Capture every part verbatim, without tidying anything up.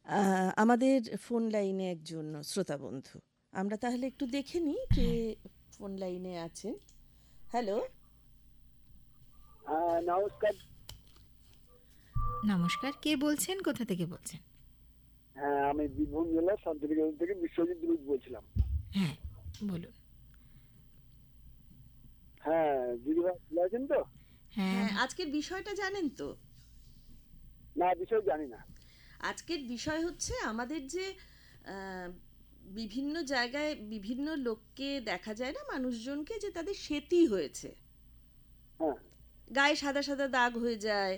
আহ, আমাদের ফোন লাইনে একজন শ্রোতা বন্ধু, আমরা তাহলে একটু দেখে নিই কে ফোন লাইনে আছেন। হ্যালো, হ্যাঁ, নমস্কার। নমস্কার, কে বলছেন, কোথা থেকে বলছেন? হ্যাঁ, আমি বীরভূম জেলার শান্তিনিকেতন থেকে বিশ্বজিৎ রুজ বলছিলাম। হ্যাঁ, বলুন। হ্যাঁ, দিদিভাই ভালো আছেন তো? হ্যাঁ, হ্যাঁ, আজকের বিষয়টা জানেন তো? না, বিষয় জানি না। আজকের বিষয় হচ্ছে আমাদের যে আহ, বিভিন্ন জায়গায় বিভিন্ন লোককে দেখা যায় না, মানুষজনকে, যে তাদের সেতি হয়েছে, হ্যাঁ, গায়ে সাদা সাদা দাগ হয়ে যায়,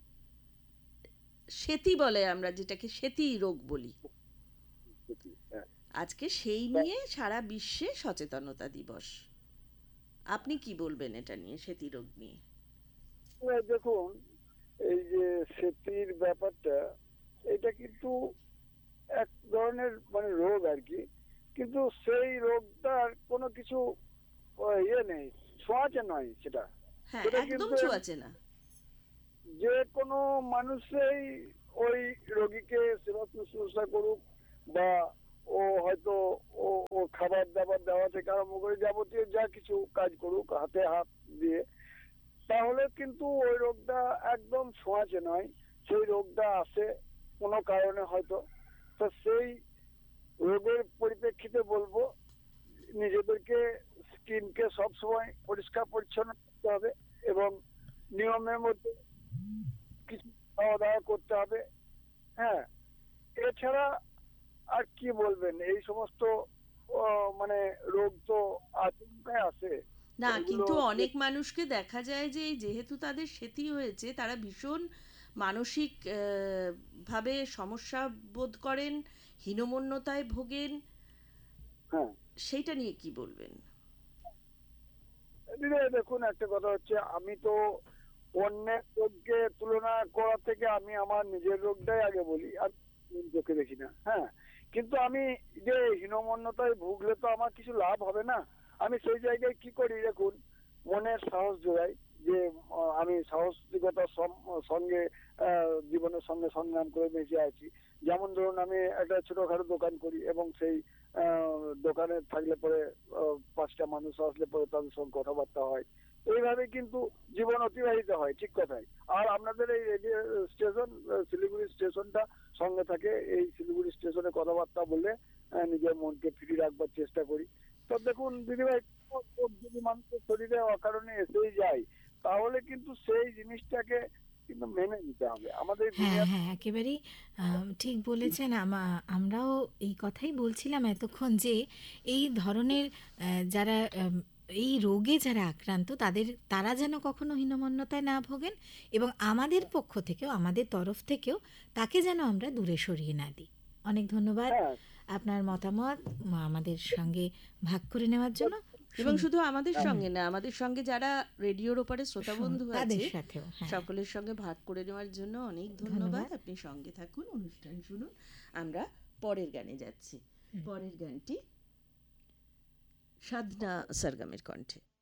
সেতি বলে, আমরা যেটাকে সেতি রোগ বলি। সত্যি, হ্যাঁ। আজকে সেই নিয়ে সারা বিশ্বে সচেতনতা দিবস। আপনি কি বলবেন এটা নিয়ে, সেতি রোগ নিয়ে? এবার দেখুন, এই যে সেতির ব্যাপারটা, এটা কিন্তু এক ধরনের মানে রোগ আর কি, কিন্তু সেই রোগটার কোনো কিছু আহ, ইয়ে নেই, ছোঁয়াচে নয় সেটা। হ্যাঁ, সেটা একদম কিন্তু ছোঁয়াচে না। যে কোনো মানুষই ওই রোগীকে সেবা শুশ্রূষা করুক, বা ও হয়তো ও ও খাবার দাবার দেওয়া থেকে আরম্ভ করে যাবতীয় যা কিছু কাজ করুক হাতে হাত দিয়ে, তাহলে কিন্তু ওই রোগটা একদম ছোঁয়াচে নয়। সেই রোগটা আসে কোনো কারণে হয়তো। তো সেই রোগের পরিপ্রেক্ষিতে বলবো, নিজেদেরকে স্কিনকে সবসময় পরিষ্কার পরিচ্ছন্ন করতে হবে, এবং নিয়মের মধ্যে কিছু খাওয়া দাওয়া করতে হবে। হ্যাঁ, এছাড়া আর কি বলবেন, এই সমস্ত আহ, মানে রোগ তো আচমকায় আসে না, এগুলো। কিন্তু অনেক মানুষকে দেখা যায় যে এই যেহেতু তাদের সেতি হয়েছে, তারা ভীষণ মানসিক আহ, ভাবে সমস্যা বোধ করেন, হীনমন্যতায় ভোগেন। হ্যাঁ, সেইটা নিয়ে কি বলবেন? দিদি দেখুন, একটা কথা হচ্ছে, আমি তো অন্যের রোগকে তুলনা করা থেকে আমি আমার নিজের রোগটাই আগে বলি, আর চোখে দেখি না। হ্যাঁ, কিন্তু আমি যে হীনমন্যতায় ভুগলে তো আমার কিছু লাভ হবে না। আমি সেই জায়গায় কি করি দেখুন, মনের সাহস জোগাই, যে আহ, আমি সাহসিকতার সম- সঙ্গে আহ, জীবনের সঙ্গে সংগ্রাম করে বেঁচে আছি। যেমন ধরুন, আমি একটা ছোটখাটো দোকান করি, এবং সেই আহ, দোকানে থাকলে পরে আহ, পাঁচটা মানুষ আসলে পরে তাদের সঙ্গে কথাবার্তা হয়। এইভাবে কিন্তু জীবন অতিবাহিত হয়, ঠিক কথাই। আর আপনাদের এই রেডিও স্টেশন, শিলিগুড়ি স্টেশনটা সঙ্গে থাকে, এই শিলিগুড়ি স্টেশনে কথাবার্তা বলে আহ, নিজের মনকে ফ্রি রাখবার চেষ্টা করি। তো দেখুন দিদিভাই, যদি মানুষের শরীরে অকারণে এসেই যায়, তাহলে কিন্তু সেই জিনিসটাকে কিন্তু মেনে নিতে হবে আমাদের হ্যাঁ দুনিয়া। হ্যাঁ একেবারেই আম, ঠিক বলেছেন। আমা- আমরাও এই কথাই বলছিলাম এতক্ষণ যে এই ধরনের আহ, যারা আম, এই রোগে যারা আক্রান্ত তাদের তারা যেন কখনো হীনমন্যতায় না ভোগেন, এবং আমাদের পক্ষ থেকেও, আমাদের তরফ থেকেও তাকে যেন আমরা দূরে সরিয়ে না দিই। অনেক ধন্যবাদ হ্যাঁ, আপনার মতামত উম, আমাদের সঙ্গে ভাগ করে নেওয়ার জন্য। এবং শুন- শুধু আমাদের সঙ্গে না, আমাদের সঙ্গে যারা রেডিওর ওপারে শ্রোতা শুন, বন্ধু তাদের আছে, সাথেও হ্যাঁ সকলের সঙ্গে ভাগ করে নেওয়ার জন্য অনেক ধন্যবাদ। ধন্যবাদ। আপনি সঙ্গে থাকুন, অনুষ্ঠান শুনুন। আমরা পরের গানে যাচ্ছি। পরের গানটি সাধনা সরগমের কণ্ঠে।